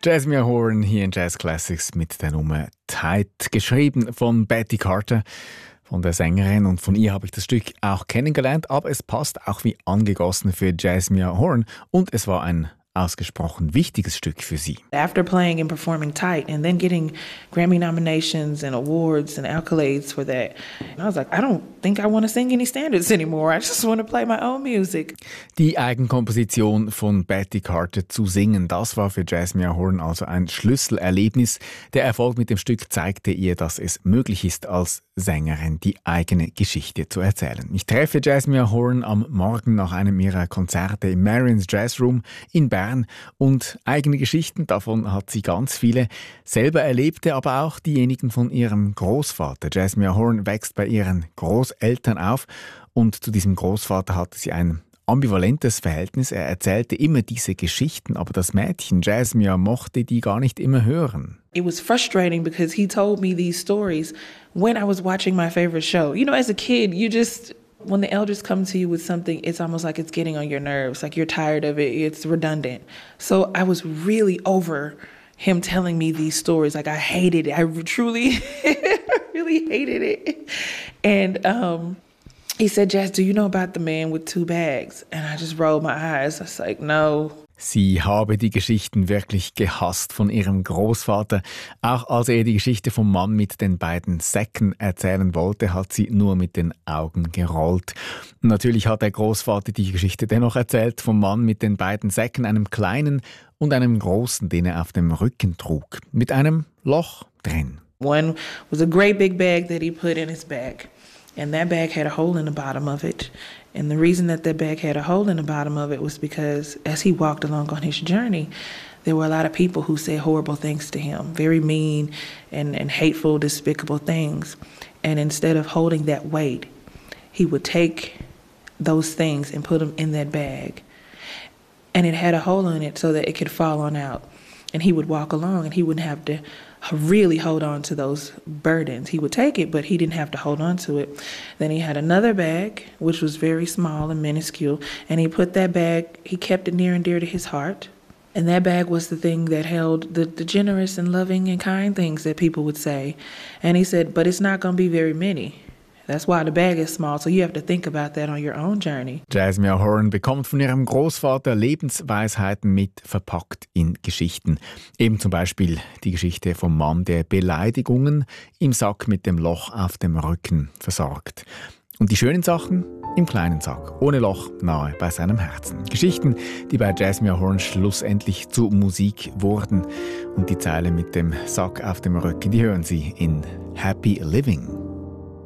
Jasmine Horn hier in Jazz Classics mit der Nummer Tight, geschrieben von Betty Carter, von der Sängerin, und von ihr habe ich das Stück auch kennengelernt, aber es passt auch wie angegossen für Jasmine Horn und es war ein ausgesprochen wichtiges Stück für sie. After playing and performing Tight and then getting Grammy nominations and awards and accolades for that, I was like, I don't think I want to sing any standards anymore. I just want to play my own music. Die Eigenkomposition von Betty Carter zu singen, das war für Jasmine Horn also ein Schlüsselerlebnis. Der Erfolg mit dem Stück zeigte ihr, dass es möglich ist, als Sängerin die eigene Geschichte zu erzählen. Ich treffe Jasmine Horn am Morgen nach einem ihrer Konzerte im Marion's Jazz Room in Bern. Und eigene Geschichten, davon hat sie ganz viele selber erlebte, aber auch diejenigen von ihrem Großvater. Jasmine Horn wächst bei ihren Großeltern auf und zu diesem Großvater hatte sie ein ambivalentes Verhältnis. Er erzählte immer diese Geschichten, aber das Mädchen Jasmine mochte die gar nicht immer hören. It was frustrating because he told me these stories when I was watching my favorite show. You know, as a kid, when the elders come to you with something, it's almost like it's getting on your nerves, like you're tired of it, it's redundant. So I was really over him telling me these stories. Like I hated it. I truly, really hated it. And he said, Jazz, do you know about the man with 2 bags? And I just rolled my eyes. I was like, no. Sie habe die Geschichten wirklich gehasst von ihrem Großvater. Auch als er die Geschichte vom Mann mit den beiden Säcken erzählen wollte, hat sie nur mit den Augen gerollt. Natürlich hat der Großvater die Geschichte dennoch erzählt vom Mann mit den beiden Säcken, einem kleinen und einem großen, den er auf dem Rücken trug, mit einem Loch drin. One was a great big bag that he put in his bag. And that bag had a hole in the bottom of it. And the reason that bag had a hole in the bottom of it was because as he walked along on his journey, there were a lot of people who said horrible things to him, very mean and hateful, despicable things. And instead of holding that weight, he would take those things and put them in that bag. And it had a hole in it so that it could fall on out. And he would walk along and he wouldn't have to really hold on to those burdens. He would take it, but he didn't have to hold on to it. Then he had another bag, which was very small and minuscule, and he put that bag, he kept it near and dear to his heart. And that bag was the thing that held the generous and loving and kind things that people would say. And he said, but it's not going to be very many. That's why the bag is small, so you have to think about that on your own journey. Jasmine Horn bekommt von ihrem Großvater Lebensweisheiten mit, verpackt in Geschichten. Eben zum Beispiel die Geschichte vom Mann, der Beleidigungen im Sack mit dem Loch auf dem Rücken versorgt. Und die schönen Sachen im kleinen Sack, ohne Loch, nahe bei seinem Herzen. Geschichten, die bei Jasmine Horn schlussendlich zu Musik wurden. Und die Zeile mit dem Sack auf dem Rücken, die hören Sie in Happy Living.